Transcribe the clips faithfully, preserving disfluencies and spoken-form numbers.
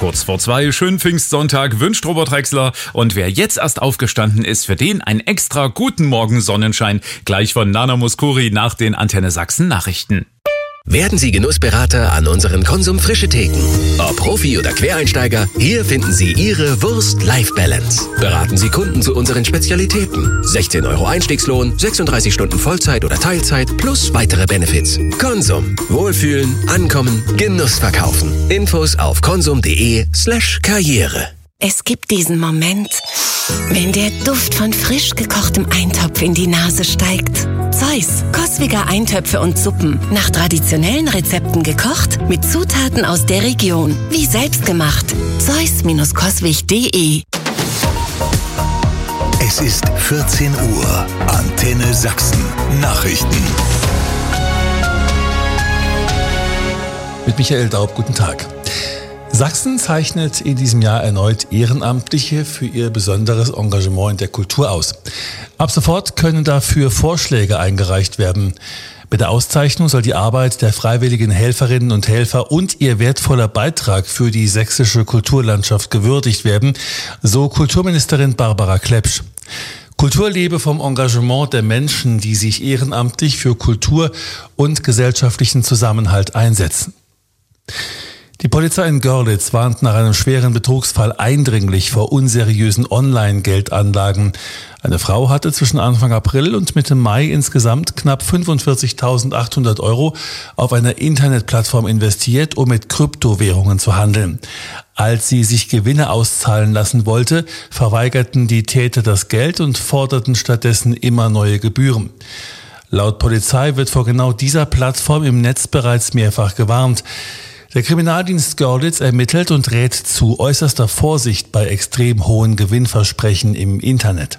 Kurz vor zwei, schönen Pfingstsonntag, wünscht Robert Rexler. Und wer jetzt erst aufgestanden ist, für den ein extra guten Morgen Sonnenschein. Gleich von Nana Mouskouri nach den Antenne Sachsen Nachrichten. Werden Sie Genussberater an unseren Konsum Frische Theken. Ob Profi oder Quereinsteiger, hier finden Sie Ihre Wurst-Life-Balance. Beraten Sie Kunden zu unseren Spezialitäten. sechzehn Euro Einstiegslohn, sechsunddreißig Stunden Vollzeit oder Teilzeit plus weitere Benefits. Konsum. Wohlfühlen, ankommen, Genuss verkaufen. Infos auf konsum.de slash Karriere. Es gibt diesen Moment, wenn der Duft von frisch gekochtem Eintopf in die Nase steigt. Zeus, Coswig Eintöpfe und Suppen. Nach traditionellen Rezepten gekocht, mit Zutaten aus der Region. Wie selbstgemacht. Zeus Coswig punkt de. Es ist vierzehn Uhr. Antenne Sachsen. Nachrichten. Mit Michael Daub, guten Tag. Sachsen zeichnet in diesem Jahr erneut Ehrenamtliche für ihr besonderes Engagement in der Kultur aus. Ab sofort können dafür Vorschläge eingereicht werden. Mit der Auszeichnung soll die Arbeit der freiwilligen Helferinnen und Helfer und ihr wertvoller Beitrag für die sächsische Kulturlandschaft gewürdigt werden, so Kulturministerin Barbara Klepsch. Kultur lebe vom Engagement der Menschen, die sich ehrenamtlich für Kultur und gesellschaftlichen Zusammenhalt einsetzen. Die Polizei in Görlitz warnt nach einem schweren Betrugsfall eindringlich vor unseriösen Online-Geldanlagen. Eine Frau hatte zwischen Anfang April und Mitte Mai insgesamt knapp fünfundvierzigtausendachthundert Euro auf einer Internetplattform investiert, um mit Kryptowährungen zu handeln. Als sie sich Gewinne auszahlen lassen wollte, verweigerten die Täter das Geld und forderten stattdessen immer neue Gebühren. Laut Polizei wird vor genau dieser Plattform im Netz bereits mehrfach gewarnt. Der Kriminaldienst Görlitz ermittelt und rät zu äußerster Vorsicht bei extrem hohen Gewinnversprechen im Internet.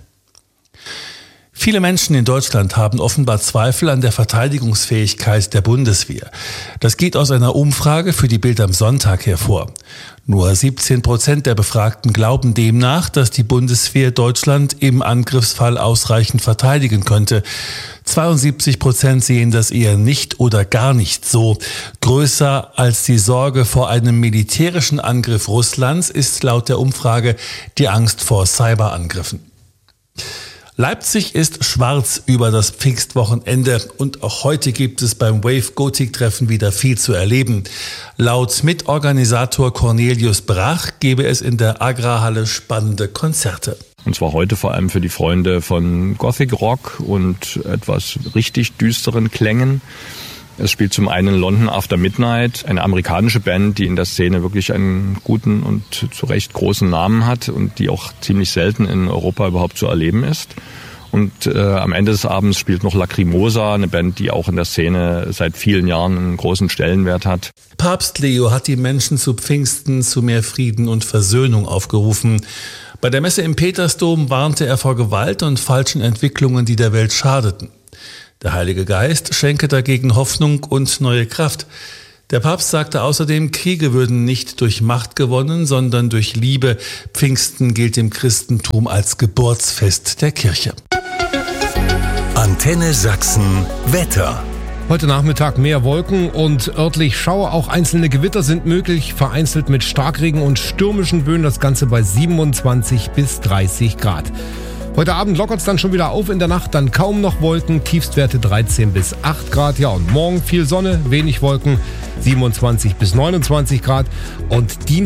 Viele Menschen in Deutschland haben offenbar Zweifel an der Verteidigungsfähigkeit der Bundeswehr. Das geht aus einer Umfrage für die Bild am Sonntag hervor. Nur siebzehn Prozent der Befragten glauben demnach, dass die Bundeswehr Deutschland im Angriffsfall ausreichend verteidigen könnte. zweiundsiebzig Prozent sehen das eher nicht oder gar nicht so. Größer als die Sorge vor einem militärischen Angriff Russlands ist laut der Umfrage die Angst vor Cyberangriffen. Leipzig ist schwarz über das Pfingstwochenende und auch heute gibt es beim Wave Gothic Treffen wieder viel zu erleben. Laut Mitorganisator Cornelius Brach gebe es in der Agrarhalle spannende Konzerte. Und zwar heute vor allem für die Freunde von Gothic Rock und etwas richtig düsteren Klängen. Es spielt zum einen London After Midnight, eine amerikanische Band, die in der Szene wirklich einen guten und zu Recht großen Namen hat und die auch ziemlich selten in Europa überhaupt zu erleben ist. Und äh, am Ende des Abends spielt noch Lacrimosa, eine Band, die auch in der Szene seit vielen Jahren einen großen Stellenwert hat. Papst Leo hat die Menschen zu Pfingsten zu mehr Frieden und Versöhnung aufgerufen. Bei der Messe im Petersdom warnte er vor Gewalt und falschen Entwicklungen, die der Welt schadeten. Der Heilige Geist schenke dagegen Hoffnung und neue Kraft. Der Papst sagte außerdem, Kriege würden nicht durch Macht gewonnen, sondern durch Liebe. Pfingsten gilt im Christentum als Geburtsfest der Kirche. Antenne Sachsen Wetter. Heute Nachmittag mehr Wolken und örtlich Schauer. Auch einzelne Gewitter sind möglich, vereinzelt mit Starkregen und stürmischen Böen. Das Ganze bei siebenundzwanzig bis dreißig Grad. Heute Abend lockert es dann schon wieder auf, in der Nacht dann kaum noch Wolken, Tiefstwerte dreizehn bis acht Grad. Ja, und morgen viel Sonne, wenig Wolken, siebenundzwanzig bis neunundzwanzig Grad. Und Dienstag